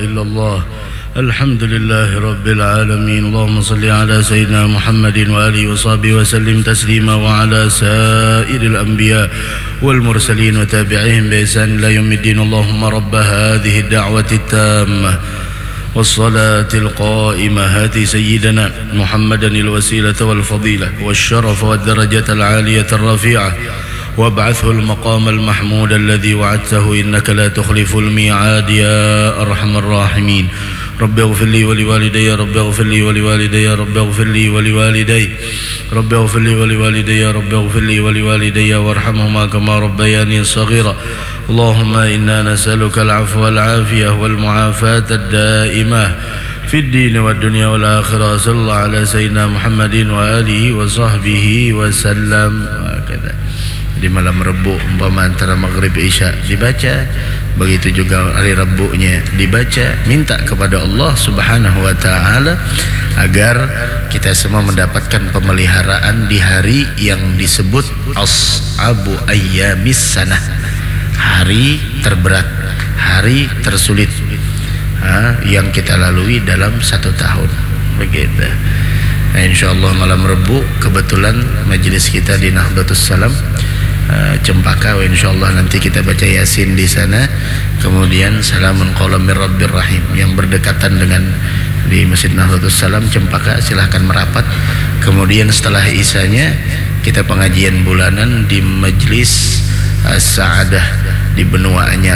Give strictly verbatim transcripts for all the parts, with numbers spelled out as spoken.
إلا الله. الحمد لله رب العالمين. اللهم صل على سيدنا محمد وآله وصحبه وسلم تسليما وعلى سائر الأنبياء والمرسلين وتابعيهم بإحسان إلى يوم الدين. اللهم رب هذه الدعوة التامة والصلاة القائمة هاتي سيدنا محمدا الوسيلة والفضيلة والشرف والدرجة العالية الرفيعة وابعثه المقام المحمود الذي وعدته إنك لا تخلف الميعاد يا أرحم الراحمين. رب اغفر لي ولوالدي رب اغفر لي ولوالدي رب اغفر لي ولوالدي رب اغفر لي ولوالدي رب اغفر لي ولوالدي وارحمهما كما ربياني صغيرا. اللهم إنا نسألك العفو والعافية والمعافاة الدائمة في الدين والدنيا والآخرة. صلى الله على سيدنا محمد وآله وصحبه وسلم. وهكذا di malam Rabu umpama antara maghrib isya dibaca, begitu juga hari Rabunya dibaca, minta kepada Allah Subhanahu wa taala agar kita semua mendapatkan pemeliharaan di hari yang disebut as'abu ayyamis sanah, hari terberat, hari tersulit, ha, yang kita lalui dalam satu tahun. Begitu. Nah, insyaallah malam Rabu kebetulan majelis kita di Nahdlatus Salam Uh, Cempaka, insyaallah nanti kita baca Yasin di sana, kemudian salamun qaulam mir rabbir rahim yang berdekatan dengan di Masjid Nahdlatus Salam Cempaka. Silahkan merapat. Kemudian setelah isanya kita pengajian bulanan di Majlis As-Sa'adah di Benua Anyar,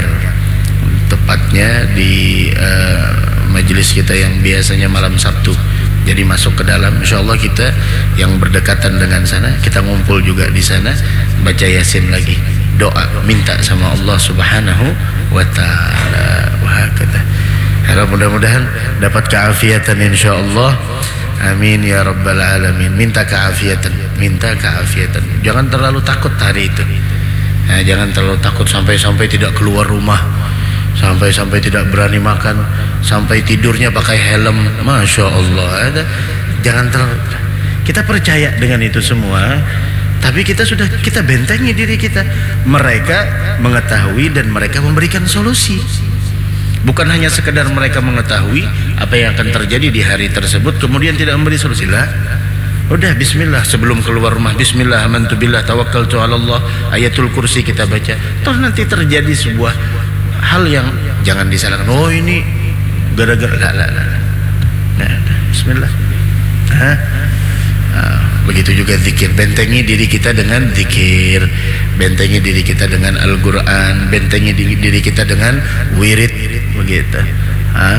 tepatnya di uh, majelis kita yang biasanya malam Sabtu. Jadi masuk ke dalam, insyaallah kita yang berdekatan dengan sana, kita ngumpul juga di sana, baca Yasin lagi, doa, minta sama Allah Subhanahu wa taala. Wah, kata harap mudah-mudahan dapat keafiatan insyaallah. Amin ya rabbal alamin. Minta keafiatan, minta keafiatan. Jangan terlalu takut hari itu. Nah, jangan terlalu takut sampai-sampai tidak keluar rumah, sampai-sampai tidak berani makan, sampai tidurnya pakai helm. Masya Allah. Ada, jangan terlalu. Kita percaya dengan itu semua, tapi kita sudah kita bentengi diri kita. Mereka mengetahui dan mereka memberikan solusi. Bukan hanya sekedar mereka mengetahui apa yang akan terjadi di hari tersebut, kemudian tidak memberi solusi. Lah, udah bismillah, sebelum keluar rumah bismillah, amantu billah, tawakkaltu ala Allah, ayatul kursi kita baca. Terus nanti terjadi sebuah hal yang jangan disalahkan. Oh ini gara-gara la la la. Nah, bismillah. Hah? Nah, begitu juga zikir. Bentengi diri kita dengan zikir, bentengi diri kita dengan Al-Qur'an, bentengi diri kita dengan wirid, begitu. Hah?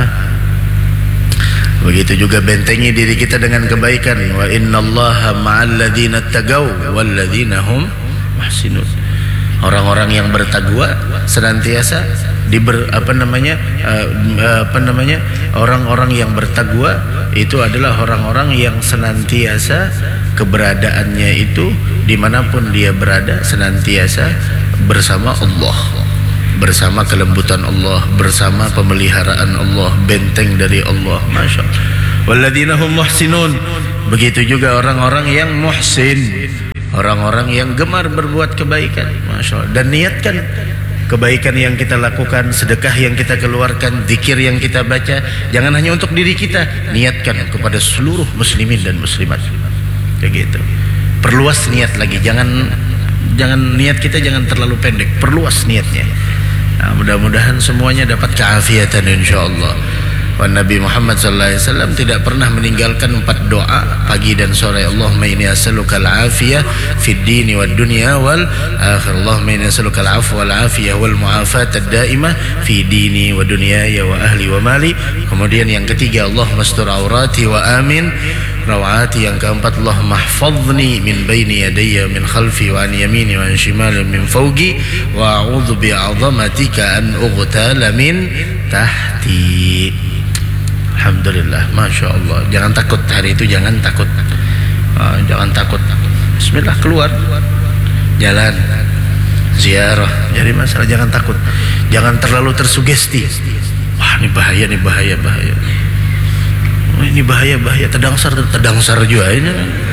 Begitu juga bentengi diri kita dengan kebaikan. Wa innallaha ma'al ladzina taqaw wal ladzina hum muhsinun. Orang-orang yang bertakwa senantiasa diber apa namanya uh, uh, apa namanya orang-orang yang bertakwa itu adalah orang-orang yang senantiasa keberadaannya itu dimanapun dia berada senantiasa bersama Allah, bersama kelembutan Allah, bersama pemeliharaan Allah, benteng dari Allah. Masya Allah. Walladzina hum muhsinun. Begitu juga orang-orang yang muhsin, orang-orang yang gemar berbuat kebaikan. Masya Allah. Dan niatkan kebaikan yang kita lakukan, sedekah yang kita keluarkan, zikir yang kita baca, jangan hanya untuk diri kita, niatkan kepada seluruh muslimin dan muslimat. Begitu. Perluas niat lagi, jangan jangan niat kita jangan terlalu pendek, perluas niatnya. Nah, mudah-mudahan semuanya dapat keafiatan insyaallah. Nabi Muhammad sallallahu alaihi wasallam tidak pernah meninggalkan empat doa pagi dan sore. Allahumma inni as'aluka al-afiyah fid dini wad dunya wal akhirah. Allahumma inni as'aluka al-afwa wal afiyah wal mu'afata ad-daimah fi dini wa dunyaya wa ahli wa mali. Kemudian yang ketiga, Allahumma astur aurati wa amin rawati. Yang keempat, Allahumma ihfazni min baini yadayya min khalfi wa an yamini wa an shimali min fawqi wa a'udzu bi'azamatika an ughtala min tahti. Alhamdulillah, Masya Allah. Jangan takut hari itu, jangan takut, uh, jangan takut. Bismillah, keluar, jalan, ziarah. Jadi masalah jangan takut, jangan terlalu tersugesti. Wah, ini bahaya, ini bahaya, bahaya. Oh, ini bahaya, bahaya. Terdangsar, terdangsar juga ini.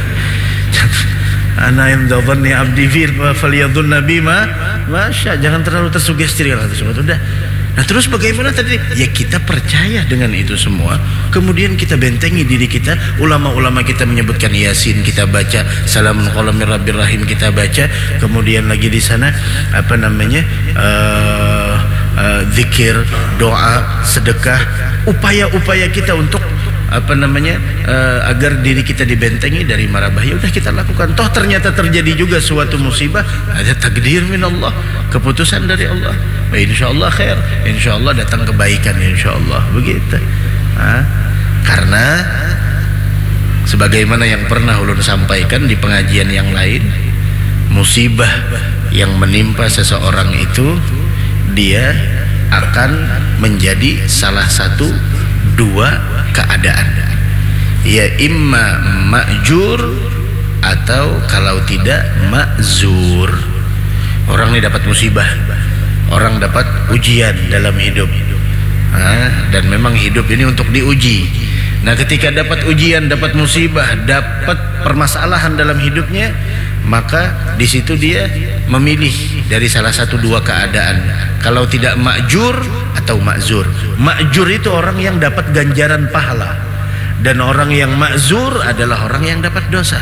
Ana inda dhanni abdi fil faliyadhun nabi ma masya. Jangan terlalu tersugesti dengan hal tersebut. Udah, Nah terus bagaimana tadi? Ya kita percaya dengan itu semua, kemudian kita bentengi diri kita. Ulama-ulama kita menyebutkan Yasin kita baca, Salamun qawlan mir rabbir rahim kita baca, kemudian lagi di sana apa namanya uh, uh, zikir, doa, sedekah, upaya-upaya kita untuk apa namanya uh, agar diri kita dibentengi dari mara bahaya, udah kita lakukan. Toh ternyata terjadi juga suatu musibah, ada takdir minallah, keputusan dari Allah. Bah, insyaallah khair, insyaallah datang kebaikan, insyaallah begitu. Ha? Karena sebagaimana yang pernah ulun sampaikan di pengajian yang lain, musibah yang menimpa seseorang itu dia akan menjadi salah satu dua keadaan, ya imma ma'jur atau kalau tidak ma'zur. Orang ini dapat musibah, orang dapat ujian dalam hidup, ha? Dan memang hidup ini untuk diuji. Nah ketika dapat ujian, dapat musibah, dapat permasalahan dalam hidupnya, maka di situ dia memilih dari salah satu dua keadaan. Kalau tidak ma'jur atau ma'zur. Ma'jur itu orang yang dapat ganjaran pahala, dan orang yang ma'zur adalah orang yang dapat dosa.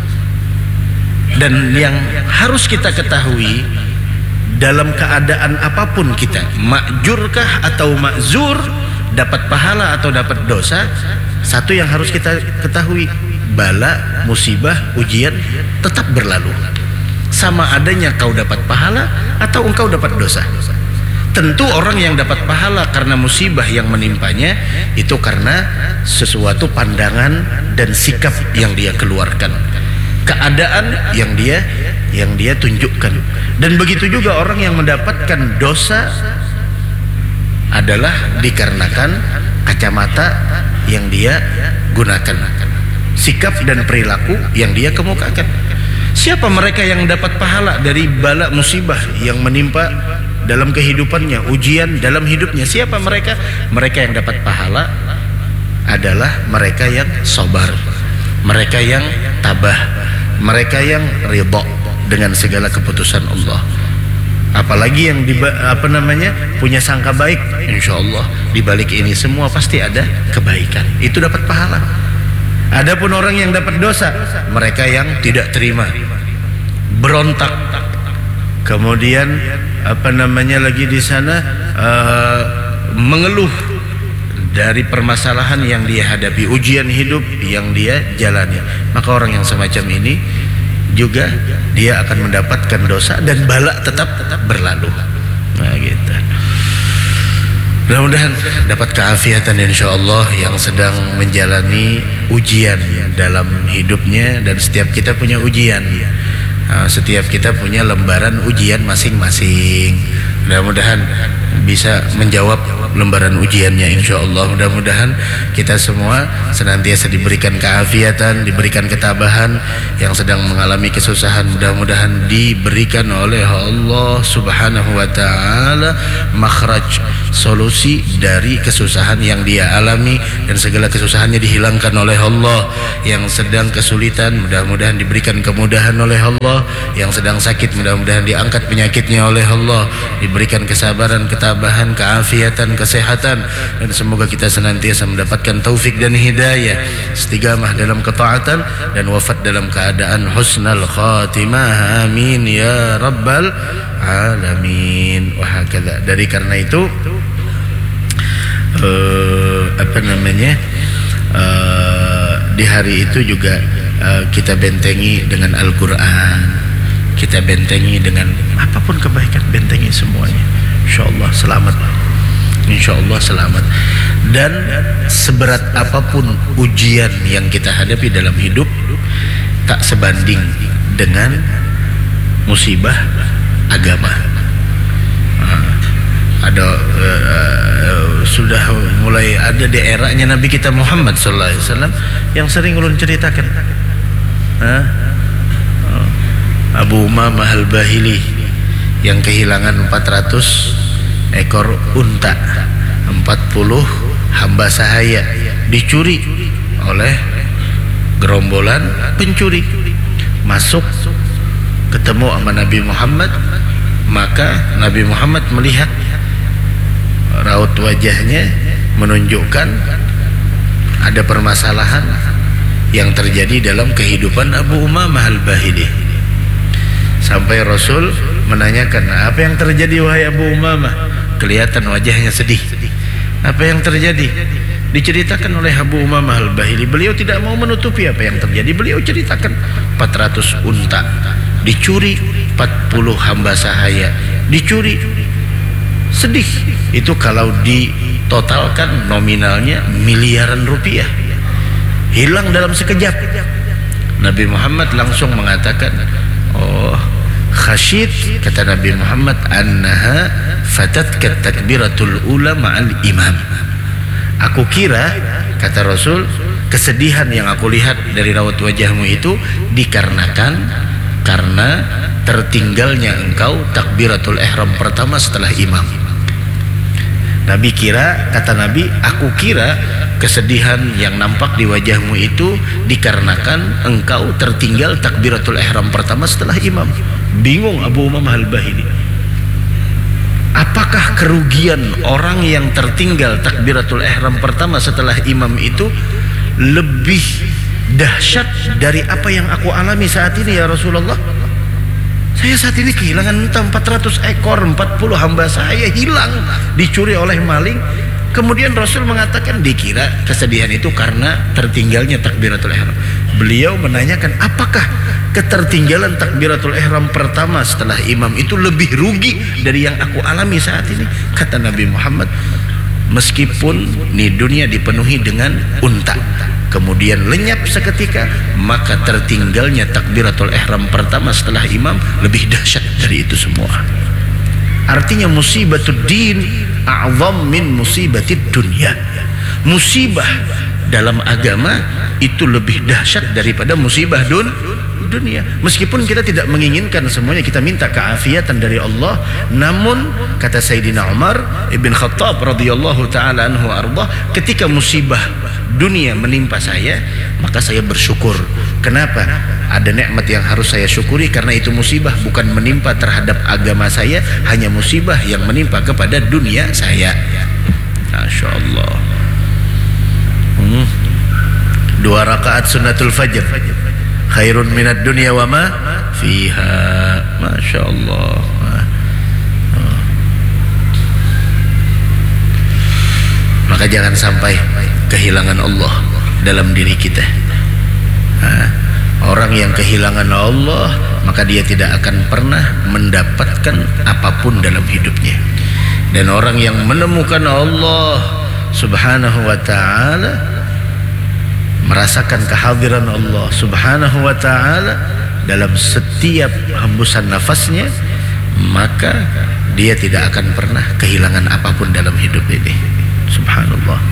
Dan yang harus kita ketahui, dalam keadaan apapun kita, ma'jurkah atau ma'zur, dapat pahala atau dapat dosa, satu yang harus kita ketahui, bala, musibah, ujian tetap berlalu. Sama adanya kau dapat pahala atau engkau dapat dosa. Tentu orang yang dapat pahala karena musibah yang menimpanya itu karena sesuatu pandangan dan sikap yang dia keluarkan, keadaan yang dia yang dia tunjukkan. Dan begitu juga orang yang mendapatkan dosa adalah dikarenakan kacamata yang dia gunakan, sikap dan perilaku yang dia kemukakan. Siapa mereka yang dapat pahala dari bala musibah yang menimpa dalam kehidupannya, ujian dalam hidupnya? Siapa mereka? Mereka yang dapat pahala adalah mereka yang sabar, mereka yang tabah, mereka yang ridha dengan segala keputusan Allah. Apalagi yang di, apa namanya punya sangka baik, insyaallah di balik ini semua pasti ada kebaikan, itu dapat pahala. Adapun orang yang dapat dosa, mereka yang tidak terima, berontak, kemudian apa namanya lagi di sana uh, mengeluh dari permasalahan yang dia hadapi, ujian hidup yang dia jalani, maka orang yang semacam ini juga dia akan mendapatkan dosa dan bala tetap tetap berlalu. Nah gitu. Mudah-mudahan dapat keafiatan insyaallah yang sedang menjalani ujian dalam hidupnya, dan setiap kita punya ujian. Nah, setiap kita punya lembaran ujian masing-masing. Mudah-mudahan bisa menjawab lembaran ujiannya insyaallah. Mudah-mudahan kita semua senantiasa diberikan keafiatan, diberikan ketabahan. Yang sedang mengalami kesusahan, mudah-mudahan diberikan oleh Allah subhanahu wa ta'ala makhraj, solusi dari kesusahan yang dia alami, dan segala kesusahannya dihilangkan oleh Allah. Yang sedang kesulitan, mudah-mudahan diberikan kemudahan oleh Allah. Yang sedang sakit, mudah-mudahan diangkat penyakitnya oleh Allah, diberikan kesabaran, ketabahan, keafiatan, kesehatan, dan semoga kita senantiasa mendapatkan taufik dan hidayah, istiqamah dalam ketaatan, dan wafat dalam keadaan husnal khatimah, amin ya rabbal alamin. Wahakadha. Dari karena itu uh, apa namanya uh, di hari itu juga uh, kita bentengi dengan Al-Quran, kita bentengi dengan apapun kebaikan, bentengi semuanya, insyaallah selamat, insyaallah selamat. Dan seberat apapun ujian yang kita hadapi dalam hidup, tak sebanding dengan musibah agama. Nah, ada uh, sudah mulai ada di eranya Nabi kita Muhammad sallallahu alaihi wasallam yang sering ulun ceritakan. Nah, Abu Umamah Al-Bahili yang kehilangan empat ratus ekor unta, empat puluh hamba sahaya dicuri oleh gerombolan pencuri. Masuk ketemu sama Nabi Muhammad, maka Nabi Muhammad melihat raut wajahnya menunjukkan ada permasalahan yang terjadi dalam kehidupan Abu Umamah Al-Bahili. Sampai Rasul menanyakan, apa yang terjadi wahai Abu Umamah? Kelihatan wajahnya sedih. Apa yang terjadi? Diceritakan oleh Abu Umamah Al-Bahili. Beliau tidak mau menutupi apa yang terjadi. Beliau ceritakan empat ratus unta dicuri, empat puluh hamba sahaya dicuri. Sedih. Itu kalau ditotalkan nominalnya miliaran rupiah, hilang dalam sekejap. Nabi Muhammad langsung mengatakan, oh khasyid, kata Nabi Muhammad, annaha fatatka takbiratul ula ma'al imam. Aku kira, kata Rasul, kesedihan yang aku lihat dari raut wajahmu itu dikarenakan karena tertinggalnya engkau takbiratul ihram pertama setelah imam. Nabi kira, kata Nabi, aku kira kesedihan yang nampak di wajahmu itu dikarenakan engkau tertinggal takbiratul ihram pertama setelah imam. Bingung Abu Umamah Al-Bahili. Apakah kerugian orang yang tertinggal takbiratul ihram pertama setelah imam itu lebih dahsyat dari apa yang aku alami saat ini ya Rasulullah? Saya saat ini kehilangan entah empat ratus ekor, empat puluh hamba saya hilang, dicuri oleh maling. Kemudian Rasul mengatakan dikira kesedihan itu karena tertinggalnya takbiratul ihram. Beliau menanyakan, apakah ketertinggalan takbiratul ihram pertama setelah imam itu lebih rugi dari yang aku alami saat ini? Kata Nabi Muhammad, meskipun nih dunia dipenuhi dengan unta, kemudian lenyap seketika, maka tertinggalnya takbiratul ihram pertama setelah imam lebih dahsyat dari itu semua. Artinya musibatud din a'zam min musibatid dunya. Musibah dalam agama itu lebih dahsyat daripada musibah dun dunia. Meskipun kita tidak menginginkan semuanya, kita minta keafiatan dari Allah, namun kata Sayyidina Umar ibn Khattab radhiyallahu taala anhu ardah, ketika musibah dunia menimpa saya, maka saya bersyukur. Kenapa? Ada nikmat yang harus saya syukuri, karena itu musibah bukan menimpa terhadap agama saya, hanya musibah yang menimpa kepada dunia saya. Masya Allah. hmm. Dua rakaat sunnatul fajr khairun minad dunya wa ma fiha. Masya Allah. Maka jangan sampai kehilangan Allah dalam diri kita. Orang yang kehilangan Allah, maka dia tidak akan pernah mendapatkan apapun dalam hidupnya. Dan orang yang menemukan Allah subhanahu wa ta'ala, merasakan kehadiran Allah subhanahu wa ta'ala dalam setiap hembusan nafasnya, maka dia tidak akan pernah kehilangan apapun dalam hidup ini. Subhanallah.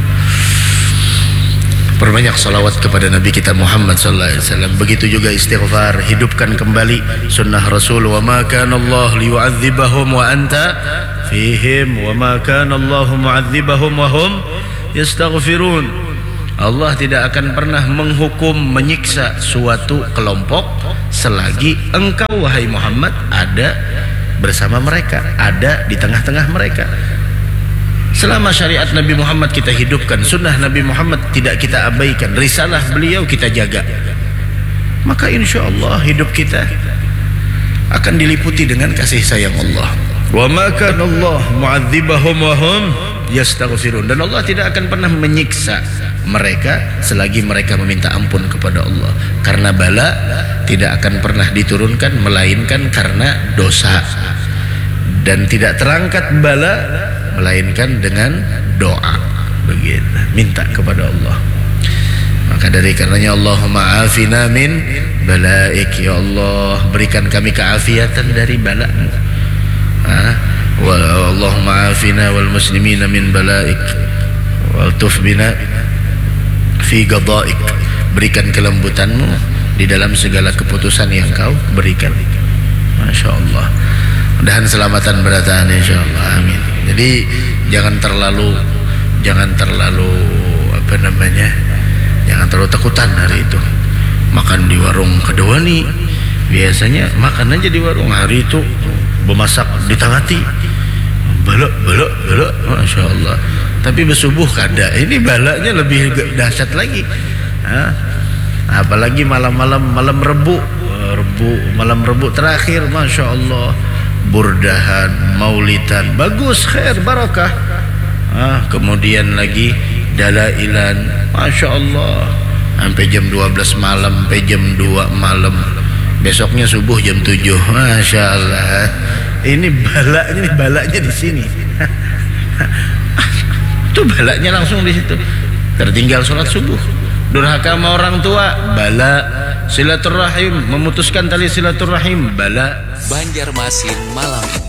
Perbanyak salawat kepada Nabi kita Muhammad sallallahu alaihi wasallam. Begitu juga istighfar, hidupkan kembali sunnah Rasul. Wa ma kana Allah liyu'adzibahum wa anta fihim wa ma kana Allah mu'adzibahum wa hum yastaghfirun. Allah tidak akan pernah menghukum, menyiksa suatu kelompok selagi engkau wahai Muhammad ada bersama mereka, ada di tengah-tengah mereka. Selama syariat Nabi Muhammad kita hidupkan, sunnah Nabi Muhammad tidak kita abaikan, risalah beliau kita jaga, maka insya Allah hidup kita akan diliputi dengan kasih sayang Allah. Wa ma kana Allah mu'adzibahum wa hum yastaghfirun. Dan Allah tidak akan pernah menyiksa mereka selagi mereka meminta ampun kepada Allah, karena bala tidak akan pernah diturunkan melainkan karena dosa, dan tidak terangkat bala melainkan dengan doa. Begitu, minta kepada Allah. Maka dari karenanya Allahumma afina min balaik, ya Allah berikan kami keafiatan dari bala-Mu. Wa Allahumma afina wal muslimina min balaik wal tuf bina fi qadaik. Berikan kelembutan-Mu di dalam segala keputusan yang Kau berikan. Masya Allah. Mudahan selamatan beratahan insyaallah, amin. Jadi jangan terlalu jangan terlalu apa namanya jangan terlalu takutan hari itu. Makan di warung kedua nih, biasanya makan aja di warung, hari itu bemasak di tangati, balak balak balak, masya Allah. Tapi bersubuh kada, ini balaknya lebih dahsyat lagi. Ha? Apalagi malam-malam malam rebu, rebu malam rebu terakhir, masya Allah, burdahan, maulidan, bagus, khair, barakah. Ha? Kemudian lagi dalailan, masya Allah, sampai jam dua belas malam, sampai jam dua malam. Besoknya subuh jam tujuh, masya Allah. Ini balaknya, ini balaknya di sini. Itu balaknya langsung di situ. Tertinggal sholat subuh, durhaka sama orang tua, bala. Silaturahim, memutuskan tali silaturahim, bala. Banjarmasin malam ini.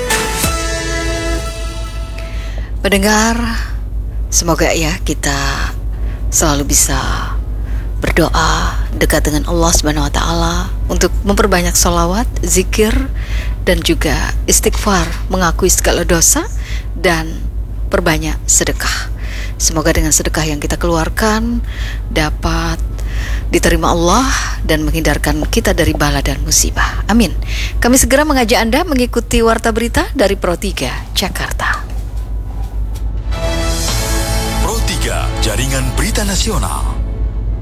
Pendengar, semoga ya kita selalu bisa berdoa dekat dengan Allah Subhanahu wa taala untuk memperbanyak sholawat, zikir, dan juga istighfar, mengakui segala dosa, dan perbanyak sedekah. Semoga dengan sedekah yang kita keluarkan dapat diterima Allah dan menghindarkan kita dari bala dan musibah. Amin. Kami segera mengajak Anda mengikuti Warta Berita dari Pro tiga Jakarta. Pro tiga, Jaringan Berita Nasional.